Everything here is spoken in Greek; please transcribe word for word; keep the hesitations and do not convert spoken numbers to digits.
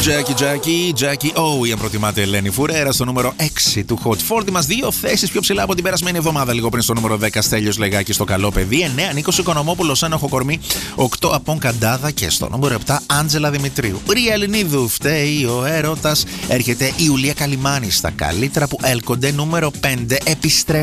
Jackie, Jackie, Jackie O. Αν προτιμάτε, Ελένη Φουρέρα στο νούμερο έξι του Hot φορty μας. Δύο θέσεις πιο ψηλά από την περασμένη εβδομάδα. Λίγο πριν στο νούμερο δέκα, Στέλιος Λεγάκης στο Καλό Παιδί. εννέα, Νίκος Οικονομόπουλος, Ένοχο Κορμί. οκτώ, Απόν Καντάδα. Και στο νούμερο επτά, Άντζελα Δημητρίου. Ρία Ελληνίδου, Φταίει ο έρωτας. Έρχεται η Ιουλία Καλιμάνη στα καλύτερα που έλκονται. Νούμερο πέντε, Επιστρέφει.